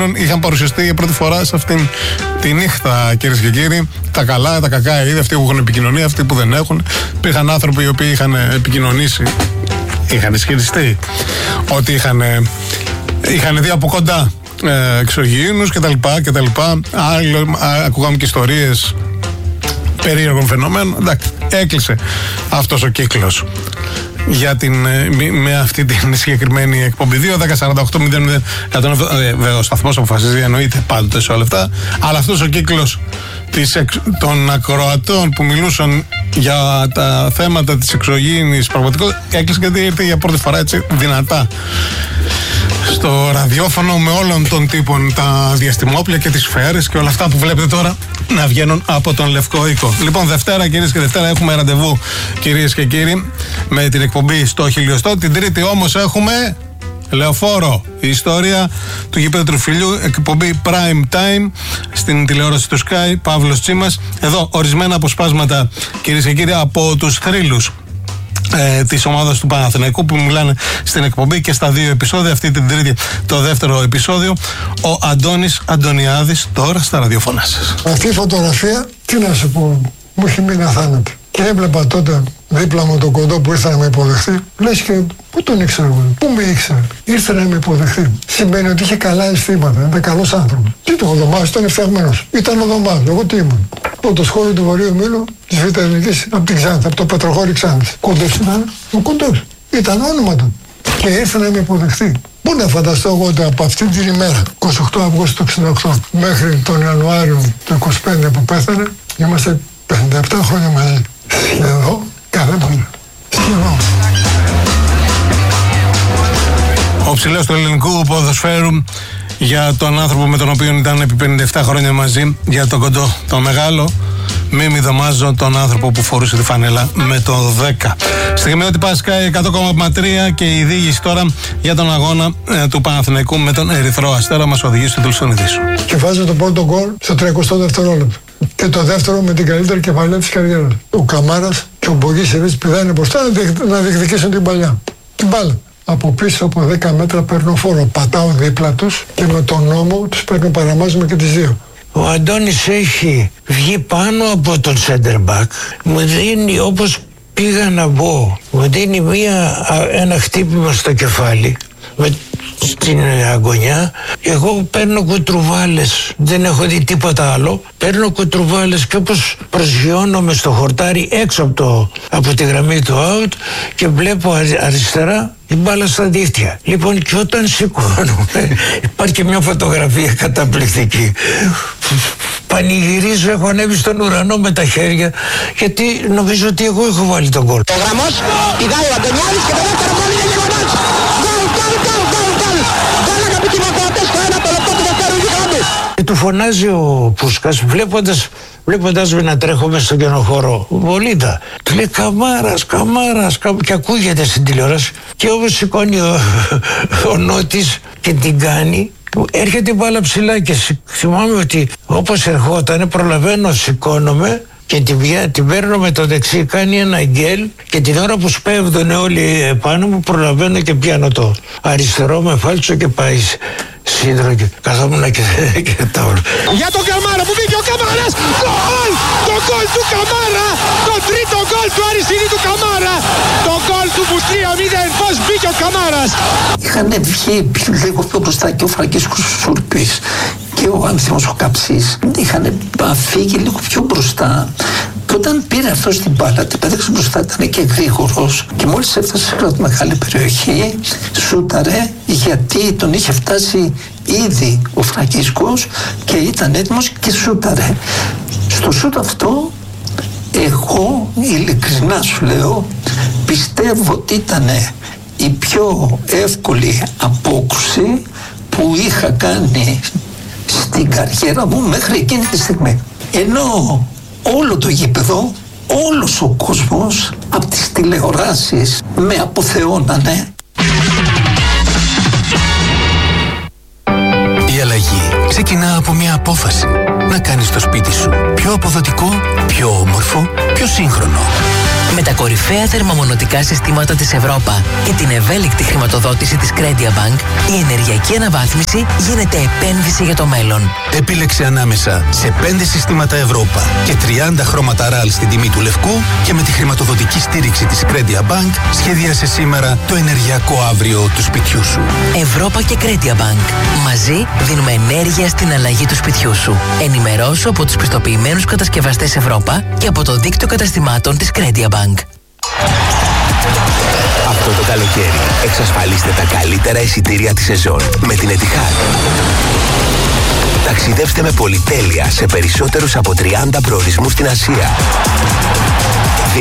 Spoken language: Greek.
Φαινομένων είχαν παρουσιαστεί για πρώτη φορά σε αυτήν τη νύχτα, κυρίες και κύριοι. Τα καλά, τα κακά είδη, αυτοί που έχουν επικοινωνία, αυτοί που δεν έχουν. Υπήρχαν άνθρωποι οι οποίοι είχαν επικοινωνήσει, είχαν ισχυριστεί ότι είχαν δει από κοντά εξωγήινους κτλ. Ακούγαμε και ιστορίες περίεργων φαινομένων. Εντάξει, έκλεισε αυτός ο κύκλος με αυτή την συγκεκριμένη εκπομπή. 2-10-48-00. Ο σταθμός αποφασίζει, εννοείται πάντοτε σε όλα αυτά, αλλά αυτός ο κύκλος των ακροατών που μιλούσαν για τα θέματα της εξωγήινης πραγματικότητας έκλεισε, γιατί ήρθε για πρώτη φορά έτσι δυνατά στο ραδιόφωνο, με όλων των τύπων τα διαστημόπλια και τις σφαίρες και όλα αυτά που βλέπετε τώρα να βγαίνουν από τον Λευκό Οίκο. Λοιπόν, Δευτέρα, κυρίες και Δευτέρα, έχουμε ραντεβού, κυρίες και κύριοι, με την εκπομπή στο χιλιοστό. Την Τρίτη όμως έχουμε Λεωφόρο, η ιστορία του γηπέδου Τρουφυλλιού, εκπομπή Prime Time στην τηλεόραση του Sky, Παύλος Τσίμας. Εδώ ορισμένα αποσπάσματα, κυρίες και κύριοι, από τους θρύλους της ομάδας του Παναθηναϊκού που μιλάνε στην εκπομπή και στα δύο επεισόδια. Αυτή την Τρίτη το δεύτερο επεισόδιο. Ο Αντώνης Αντωνιάδης τώρα στα ραδιοφωνά σας. Αυτή η φωτογραφία, τι να σου πω, μου έχει μείνει αθάνατη. Και έβλεπα τότε δίπλα μου τον κοντό που ήρθε να με υποδεχθεί. Λες και πού τον ήξερα εγώ, πού με ήξερε. Ήρθε να με υποδεχθεί. Σημαίνει ότι είχε καλά αισθήματα, ήταν καλός άνθρωπος. Τι το, ο Δωμάζος ήταν ευτυχμένος. Ήταν ο Δωμάζος, εγώ τι ήμουν. Από το σχόλιο του Βορείου Μήλου της Β' Εθνικής, από την Ξάνθη, από το Πετροχώρι Ξάνθης. Κοντός ήταν, ο κοντός. Ήταν όνομα του. Και ήρθε να με υποδεχθεί. Πού να φανταστώ εγώ ότι από αυτή την ημέρα, 28 Αυγούστου του 1968, μέχρι τον Ιανουάριο του 25 που πέθανε, είμαστε 57 χρόνια μαζί. Σχεδόν κάθε μέρα. Σχεδόν. Ο ψηλός του ελληνικού ποδοσφαίρου, για τον άνθρωπο με τον οποίο ήταν επί 57 χρόνια μαζί, για τον κοντό, τον μεγάλο Μίμη Δωμάζο, τον άνθρωπο που φορούσε τη φανέλα με το 10. Στιγμιότυπα Πάσκα 100,3 και η διήγηση τώρα για τον αγώνα του Παναθηναϊκού με τον Ερυθρό Αστέρα μας οδηγεί στο τέλος των ειδήσεων. Και βάζει το πρώτο γκολ στο 32ο δευτερόλεπτο. Και το δεύτερο με την καλύτερη κεφαλιά της καριέρας. Ο Καμάρας και ο Μπογίσεβιτς πηδάνε μπροστά να διεκδικήσουν την παλιά. Την μπάλα. Από πίσω από 10 μέτρα παίρνω φόρο. Πατάω δίπλα τους και με τον νόμο τους παίρνω, παραμάζουμε και τις δύο. Ο Αντώνης έχει βγει πάνω από τον center back. Μου δίνει, όπως πήγα να μπω, μου δίνει ένα χτύπημα στο κεφάλι στην αγωνιά. Εγώ παίρνω κουτρουβάλες, δεν έχω δει τίποτα άλλο. Παίρνω κουτρουβάλες και όπως προσγειώνομαι στο χορτάρι έξω από τη γραμμή του out και βλέπω αριστερά η μπάλα στα δίχτυα. Λοιπόν, και όταν σηκώνομαι, υπάρχει και μια φωτογραφία καταπληκτική. Πανηγυρίζω, έχω ανέβει στον ουρανό με τα χέρια, γιατί νομίζω ότι εγώ έχω βάλει τον γκολ. Ο γραμμός, πηγάει ο Αντωνιάδης και το δεύτερο γκολ είναι γεγονός. Γκολ, αγαπητοί μου ακροατές, το 1 λεπτό του δεύτερου γίγαντος. Και του φωνάζει ο Πούσκας, βλέποντας με να τρέχω μέσα στον κενοχώρο. Βολίδα. Του λέει Καμάρας, και ακούγεται στην τηλεόραση. Και όπως σηκώνει ο Νότης και την κάνει, έρχεται η μπάλα ψηλά και θυμάμαι ότι όπως ερχότανε προλαβαίνω, σηκώνομαι και την παίρνω με το δεξί, κάνει ένα γκέλ και την ώρα που σπέβδουνε όλοι επάνω μου προλαβαίνω και πιάνω το αριστερό με φάλτσο και πάει σύνδρο και καθόμουν και τα όλα. Για τον Καμάρα που μπήκε ο Καμάρας, γκολ! Το γκολ του Καμάρα, το τρίτο γκολ του αριστερή του Καμάρα, το γκολ του που 3-0, πώς μπήκε ο Καμάρας. Είχαν βγει λίγο πιο μπροστά και ο Φραγκίσκος Σουρπής και ο Άνθιμος ο Καψής, είχαν φύγει λίγο πιο μπροστά. Και όταν πήρε αυτό την μπάλα, την πέταξε μπροστά, ήταν και γρήγορος και μόλις έφτασε σε πρώτη μεγάλη περιοχή, σούταρε, γιατί τον είχε φτάσει ήδη ο Φραγκίσκος και ήταν έτοιμος και σούταρε. Στο σούτ αυτό, εγώ ειλικρινά σου λέω, πιστεύω ότι ήταν η πιο εύκολη απόκρουση που είχα κάνει στην καριέρα μου μέχρι εκείνη τη στιγμή. Ενώ όλο το γήπεδο, όλος ο κόσμος από τις τηλεοράσεις με αποθεώνανε. Η αλλαγή ξεκινά από μια απόφαση. Να κάνεις το σπίτι σου πιο αποδοτικό, πιο όμορφο, πιο σύγχρονο. Με τα κορυφαία θερμομονωτικά συστήματα της Ευρώπα και την ευέλικτη χρηματοδότηση της Credia Bank, η ενεργειακή αναβάθμιση γίνεται επένδυση για το μέλλον. Επίλεξε ανάμεσα σε 5 συστήματα Ευρώπα και 30 χρώματα RAL στην τιμή του λευκού και με τη χρηματοδοτική στήριξη της Credia Bank σχεδίασε σήμερα το ενεργειακό αύριο του σπιτιού σου. Ευρώπα και Credia Bank. Μαζί δίνουμε ενέργεια στην αλλαγή του σπιτιού σου. Ενημερώσου από τους πιστοποιημένους κατασκευαστές Ευρώπα και από το δίκτυο καταστημάτων της Credia Bank. Αυτό το καλοκαίρι εξασφαλίστε τα καλύτερα εισιτήρια της σεζόν με την Etihad. Ταξιδεύστε με πολυτέλεια σε περισσότερους από 30 προορισμούς στην Ασία.